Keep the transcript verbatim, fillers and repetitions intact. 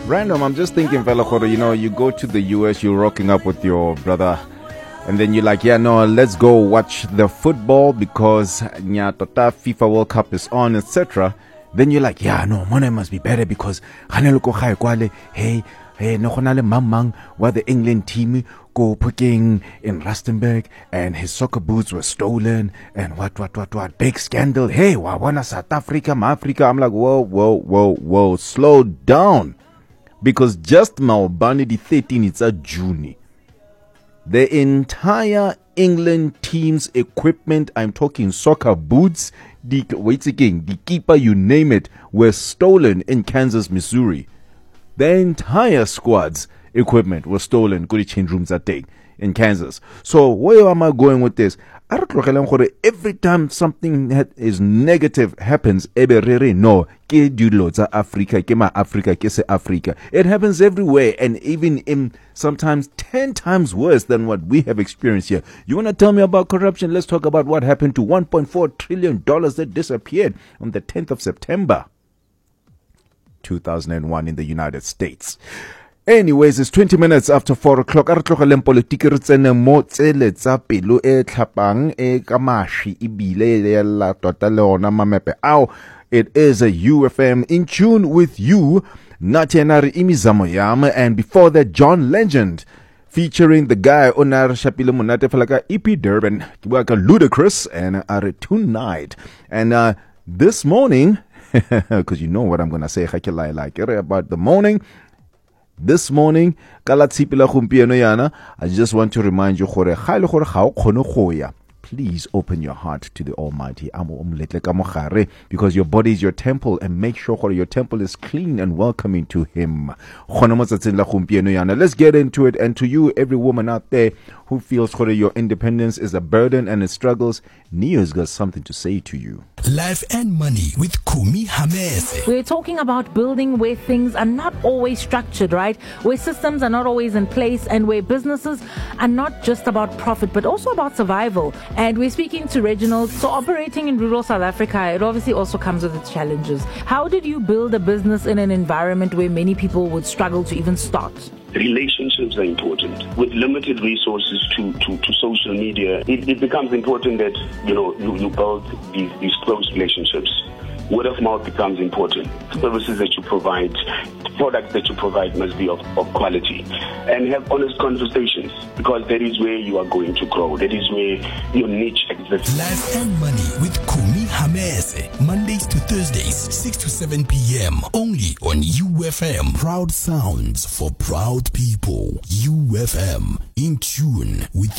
Random, I'm just thinking, fella, you know, you go to the U S, you're rocking up with your brother, and then you're like, yeah, no, let's go watch the football because nyatota FIFA World Cup is on, et cetera. Then you're like, yeah, no, Mona must be better because hey, hey, no khonale mamang wa the England team go picking in Rustenburg and his soccer boots were stolen and what, what, what, what, big scandal. Hey, wabona South Africa, ma Africa. I'm like, whoa, whoa, whoa, whoa, slow down. Because just Maobane the thirteenth, it's a June. The entire England team's equipment, I'm talking soccer boots, the, wait again, the keeper, you name it, were stolen in Kansas, Missouri. The entire squad's equipment was stolen. Go to change rooms that day in Kansas. So where am I going with this? Every time something is negative happens, no, Africa, Africa, Africa. It happens everywhere, and even in sometimes ten times worse than what we have experienced here. You want to tell me about corruption? Let's talk about what happened to one point four trillion dollars that disappeared on the tenth of September. two thousand one in the United States. Anyways, it's twenty minutes after four o'clock. A re tlogeleng politiki re tsene mo tsele tsa pelo e tlhapang e ka mashi ibile ya la tota le ona mamepe ao. It is a U F M in tune with you. Natianari imizamo yam, and before that, John Legend featuring the guy Onar Shapile Monate Falaka E P Durban, Kiwaka Ludacris, and Are Tonight. And uh, this morning, because you know what I'm going to say, like about the morning. This morning, I just want to remind you, please open your heart to the Almighty, because your body is your temple, and make sure your temple is clean and welcoming to Him. Let's get into it. And to you, every woman out there who feels your independence is a burden and it struggles, Neo's got something to say to you. Life and Money with Kumi Hamese. We're talking about building where things are not always structured, right? Where systems are not always in place, and where businesses are not just about profit, but also about survival. And we're speaking to Reginald. So operating in rural South Africa, it obviously also comes with its challenges. How did you build a business in an environment where many people would struggle to even start? Relationships are important. With limited resources to, to, to social media, it, it becomes important that, you know, you, you build these, these close relationships. Word of mouth becomes important. Services that you provide, products that you provide must be of, of quality. And have honest conversations, because that is where you are going to grow. That is where your niche exists. Life and Money with Kumi Hamese. Mondays to Thursdays, six to seven p.m. Only on U F M. Proud sounds for proud people. U F M. In tune with